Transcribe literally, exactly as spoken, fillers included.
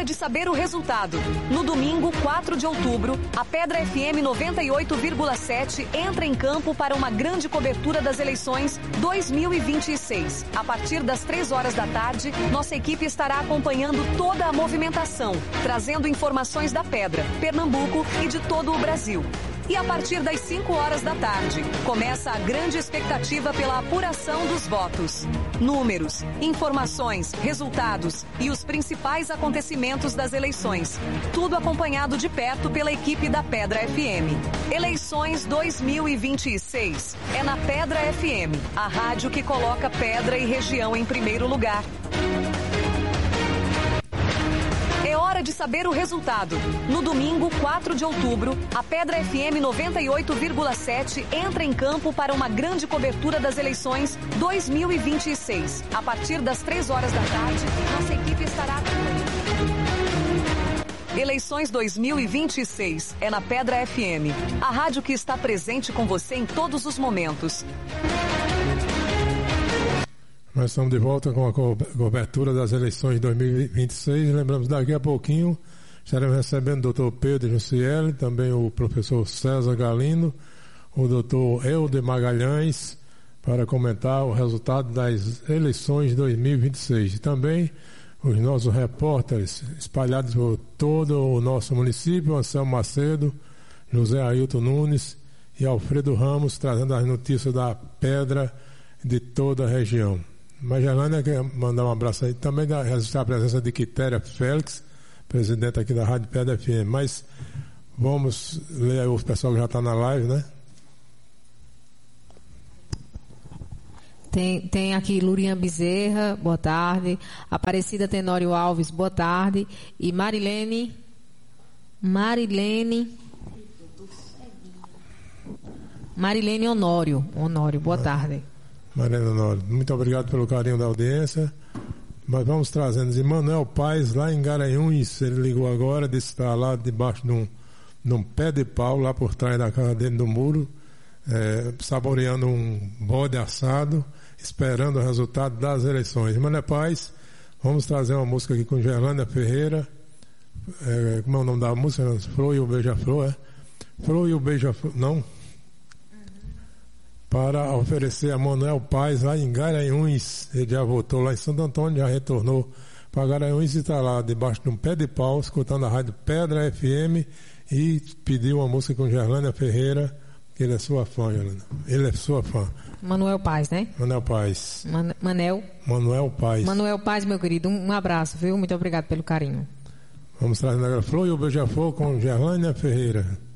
de saber o resultado. No domingo, quatro de outubro, a Pedra F M noventa e oito vírgula sete entra em campo para uma grande cobertura das eleições dois mil e vinte e seis. A partir das três horas da tarde, nossa equipe estará acompanhando toda a movimentação, trazendo informações da Pedra, Pernambuco e de todo o Brasil. E a partir das cinco horas da tarde, começa a grande expectativa pela apuração dos votos. Números, informações, resultados e os principais acontecimentos das eleições. Tudo acompanhado de perto pela equipe da Pedra F M. Eleições dois mil e vinte e seis. É na Pedra F M, a rádio que coloca Pedra e região em primeiro lugar. É hora de saber o resultado. No domingo, quatro de outubro, a Pedra F M noventa e oito vírgula sete entra em campo para uma grande cobertura das eleições dois mil e vinte e seis. A partir das três horas da tarde, nossa equipe estará... Eleições dois mil e vinte e seis é na Pedra F M, a rádio que está presente com você em todos os momentos. Nós estamos de volta com a cobertura das eleições de dois mil e vinte e seis. Lembramos, daqui a pouquinho estaremos recebendo o doutor Pedro Jussiele, também o professor César Galindo, o doutor Helder Magalhães, para comentar o resultado das eleições de dois mil e vinte e seis. E também os nossos repórteres espalhados por todo o nosso município, Anselmo Macedo, José Ailton Nunes e Alfredo Ramos, trazendo as notícias da Pedra de toda a região. Mas Gerlânia quer mandar um abraço aí, também registrar a presença de Quitéria Félix, presidente aqui da Rádio Pedra F M. Mas vamos ler aí o pessoal que já está na live, né? Tem, tem aqui Lurian Bezerra, boa tarde. Aparecida Tenório Alves, boa tarde. E Marilene, Marilene, Marilene Honório, Honório, boa tarde. Marilene Honório, muito obrigado pelo carinho da audiência. Mas vamos trazendo de Manuel Paes, lá em Garanhuns. Ele ligou agora, disse que está lá debaixo de um, de um pé de pau, lá por trás da casa dele, do muro, é, saboreando um bode assado, esperando o resultado das eleições. Manuel Paes, vamos trazer uma música aqui com Gerlânia Ferreira. É, como é o nome da música? Flor e o Beija-Flor, é? Flor e o Beija-Flor, não? Para oferecer a Manuel Paes lá em Garanhuns. Ele já voltou lá em Santo Antônio, já retornou para Garanhuns e está lá debaixo de um pé de pau, escutando a rádio Pedra F M, e pediu uma música com Gerlânia Ferreira, que ele é sua fã, Gerlânia. Ele é sua fã. Manuel Paes, né? Manuel Paes. Man- Manel. Manuel Paes. Manuel Paes, meu querido, um abraço, viu? Muito obrigado pelo carinho. Vamos trazer agora Flor e o Beija-Flor com Gerlânia Ferreira.